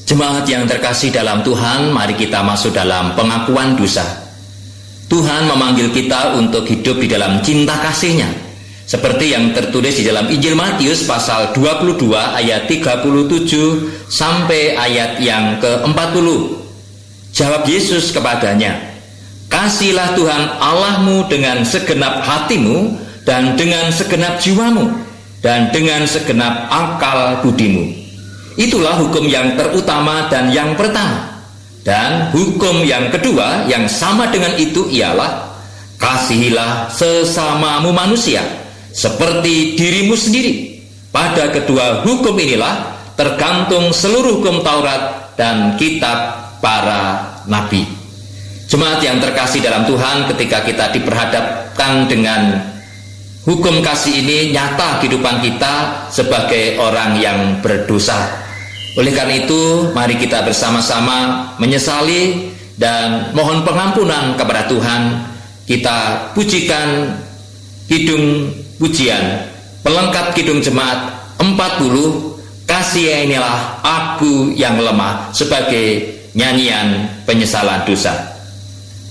Jemaat yang terkasih dalam Tuhan, mari kita masuk dalam pengakuan dosa. Tuhan memanggil kita untuk hidup di dalam cinta kasih-Nya, seperti yang tertulis di dalam Injil Matius pasal 22 ayat 37 sampai ayat yang ke-40. Jawab Yesus kepadanya, "Kasihilah Tuhan Allahmu dengan segenap hatimu dan dengan segenap jiwamu dan dengan segenap akal budimu. Itulah hukum yang terutama dan yang pertama. Dan hukum yang kedua yang sama dengan itu ialah, kasihilah sesamamu manusia seperti dirimu sendiri. Pada kedua hukum inilah tergantung seluruh hukum Taurat dan kitab para nabi." Jemaat yang terkasih dalam Tuhan, ketika kita diperhadapkan dengan hukum kasih ini, nyata kehidupan kita sebagai orang yang berdosa. Oleh karena itu, mari kita bersama-sama menyesali dan mohon pengampunan kepada Tuhan. Kita pujikan kidung pujian pelengkap kidung jemaat 40, "Kasihanilah aku yang lemah," sebagai nyanyian penyesalan dosa.